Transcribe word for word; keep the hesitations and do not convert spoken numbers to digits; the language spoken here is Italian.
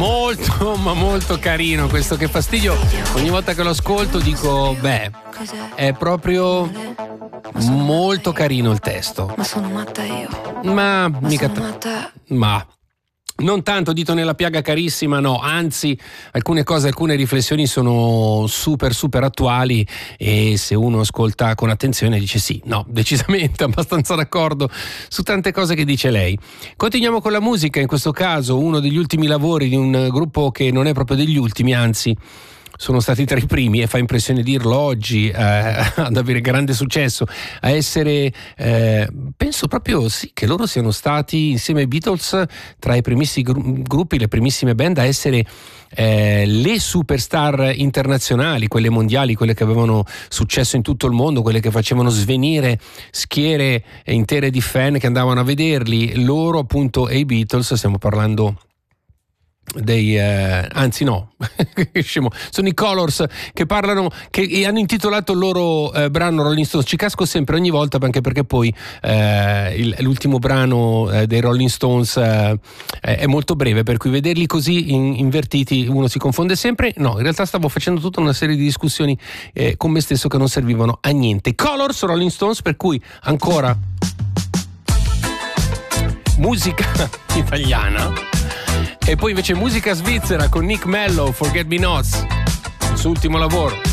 Molto, ma molto carino questo, che fastidio. Ogni volta che lo ascolto dico, beh, è proprio molto carino il testo. Ma sono matta io. Ma, Ma mica sono t- matta. ma non tanto, dito nella piaga carissima, no, anzi alcune cose, alcune riflessioni sono super super attuali, e se uno ascolta con attenzione dice sì, no, decisamente abbastanza d'accordo su tante cose che dice lei. Continuiamo con la musica, in questo caso uno degli ultimi lavori di un gruppo che non è proprio degli ultimi, anzi sono stati tra i primi, e fa impressione dirlo oggi, eh, ad avere grande successo, a essere, eh, penso proprio sì, che loro siano stati insieme ai Beatles tra i primissimi gru- gruppi, le primissime band a essere eh, le superstar internazionali, quelle mondiali, quelle che avevano successo in tutto il mondo, quelle che facevano svenire schiere intere di fan che andavano a vederli. Loro appunto e i Beatles, stiamo parlando dei eh, anzi no scemo, sono i Colors, che parlano, che hanno intitolato il loro eh, brano Rolling Stones. Ci casco sempre ogni volta, anche perché poi eh, il, l'ultimo brano eh, dei Rolling Stones eh, è molto breve, per cui vederli così in, invertiti uno si confonde sempre. No, in realtà stavo facendo tutta una serie di discussioni eh, con me stesso che non servivano a niente. Colors, Rolling Stones, per cui ancora musica italiana. E poi invece musica svizzera con Nick Mello, Forget Me Nots, il suo ultimo lavoro.